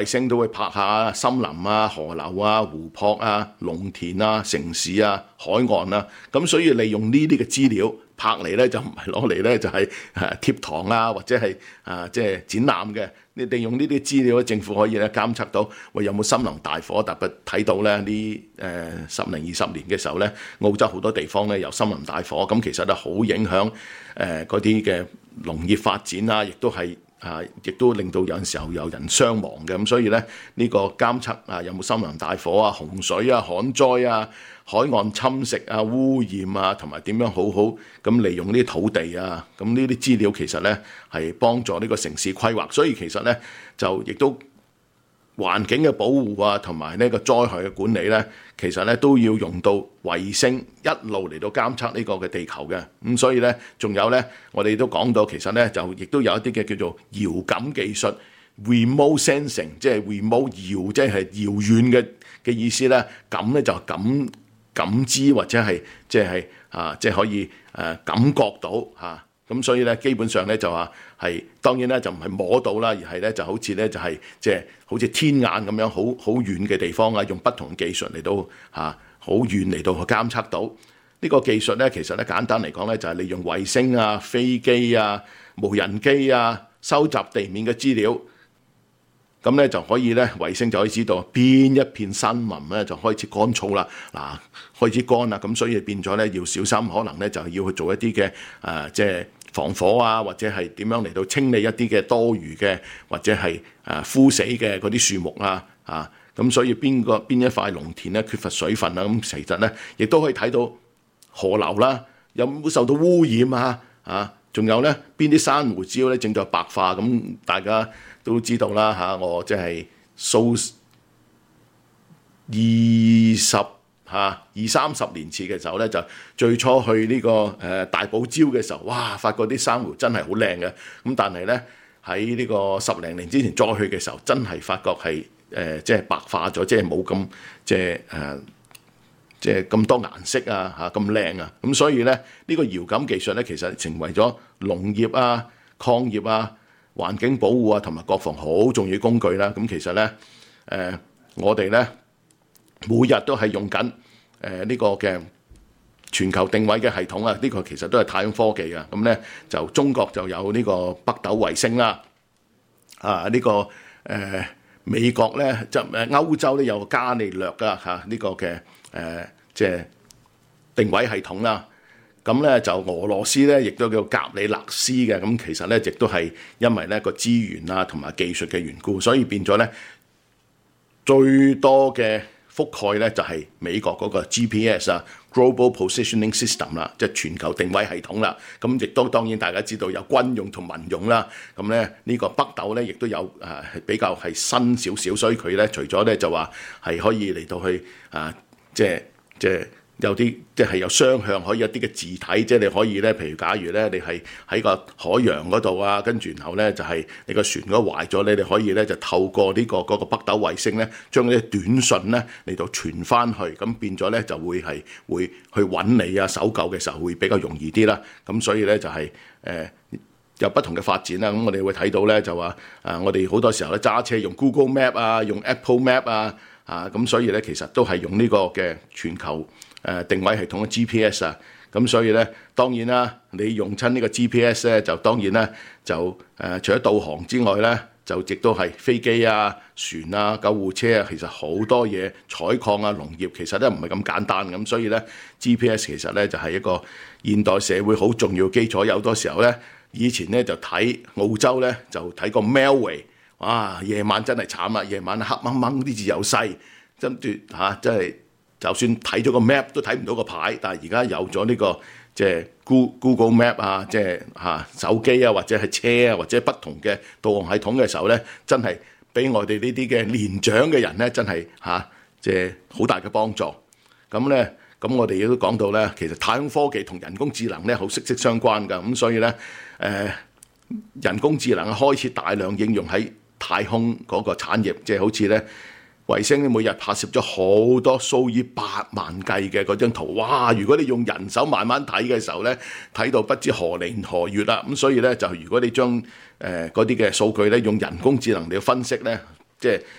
衛星都會拍下森林啊、河流啊、湖泊啊、農田啊、城市啊、海岸啊，咁所以利用呢啲嘅資料拍嚟咧，就唔係攞嚟咧就係貼堂啊，或者係即係展覽嘅。你利用呢啲資料咧，政府可以咧監測到喂有冇森林大火，特別睇到咧呢10年20年嘅時候咧，澳洲好多地方咧有森林大火，咁其實咧好影響嗰啲嘅農業發展啊，亦都令到有陣時候有人傷亡嘅，咁所以咧呢個監測有冇森林大火啊、洪水啊、旱災啊、海岸侵蝕啊、污染啊，同埋點樣好好咁利用呢啲土地啊，咁呢啲資料其實咧係幫助呢個城市規劃，所以其實咧就亦都環境嘅保護啊，同埋呢個災害嘅管理咧，其實咧都要用到衛星一路嚟到監測呢個嘅地球嘅，咁所以咧仲有咧，我哋都講到其實咧就亦都有一啲嘅叫做遙感技術 （remote sensing）， 即係 remote 遙，即係遙遠嘅意思咧，感咧就感知或者係即係可以感覺到嚇。咁所以咧，基本上咧就話係當然咧就唔係摸到啦，而係咧就好似咧就係即係好似天眼咁樣好遠嘅地方啊，用不同技術嚟到好遠嚟到去監測到呢個技術咧。其實咧簡單嚟講咧，就係利用衛星啊、飛機啊、無人機啊，收集地面嘅資料。咁咧就可以咧，衛星就可以知道邊一片山林咧就開始乾燥啦，開始乾啦，咁所以變咗咧要小心，可能咧就要去做一啲嘅即係防火啊，或者係點樣嚟到清理一啲嘅多餘嘅或者係枯死嘅嗰啲樹木啊，咁所以邊一塊農田咧缺乏水分啊，咁其實咧亦都可以睇到河流啦，有冇受到污染啊，仲有咧邊啲珊瑚礁咧正在白化，咁大家都知道啦我即係數20-30年前嘅時候咧，就最初去呢個大堡礁嘅時候，哇！發覺啲珊瑚真係好靚嘅，咁但係咧喺呢個10零年之前再去嘅時候，真係發覺係即係白化咗，即係冇咁即係咁多顏色啊咁靚啊，咁所以咧呢個遙感技術咧，其實成為咗農業啊、礦業啊、環境保護啊同埋國防好重要工具啦。咁其實咧我哋咧每日都係用緊呢個嘅全球定位嘅系統啊，呢個其實都係太空科技啊。咁咧就中國就有呢個北斗衛星啦，呢個美國咧就歐洲咧有伽利略啊呢個嘅即係定位系統啦。咁咧就俄羅斯咧亦都叫格里納斯嘅，咁其實咧亦都係因為咧個資源啊同埋技術嘅緣故，所以變咗咧最多嘅覆蓋咧就係美國嗰個 GPS 啊 Global Positioning System 啦，即係全球定位系統啦。咁亦都當然大家知道有軍用同民用啦。咁咧呢個北斗咧亦都有比較係新少少，所以佢咧除咗咧就話係可以嚟到去即係有啲即係有雙向可以有啲嘅字體，即係你可以咧，譬如假如咧你係喺個海洋嗰度啊，跟住然後咧就係你個船如果壞咗，你哋可以咧就透過呢個嗰個北斗衛星咧，將啲短訊咧嚟到傳翻去，咁變咗咧就會去揾你啊，搜救嘅時候會比較容易啲啦。咁所以咧就係有不同嘅發展啦。咁我哋會睇到咧就話我哋好多時候咧揸車用 Google Map 啊，用 Apple Map 咁所以咧其實都係用呢個嘅全球定位系統嘅 GPS 啊，咁所以咧當然啦，你用親呢個 GPS 咧，就當然咧就除咗導航之外咧，就亦都係飛機啊、船啊、救護車啊，其實好多嘢採礦啊、農業其實都唔係咁簡單咁，所以咧 GPS 其實咧就係一個現代社會好重要基礎。有好多時候咧，以前咧就睇澳洲咧就睇個 Melway， 哇！夜晚真係慘啊，夜晚黑掹掹啲字又細，跟住真係。就算睇咗個 map 都睇唔到個牌，但係而家有咗呢個即係 Google Map 啊，即係手機啊，或者係車啊，或者不同嘅導航系統嘅時候咧，真係俾我哋呢啲嘅年長嘅人咧，真係即係好大嘅幫助。咁咧，咁我哋亦都講到咧，其實太空科技同人工智能咧好息息相關㗎。咁所以咧，人工智能開始大量應用喺太空嗰個產業，即係好似咧。衛星每日拍攝咗好多數以百萬計嘅嗰張圖，哇！如果你用人手慢慢睇嘅時候咧，睇到不知何年何月啦。咁所以咧，就如果你將嗰啲嘅數據咧用人工智能嚟分析咧， 即係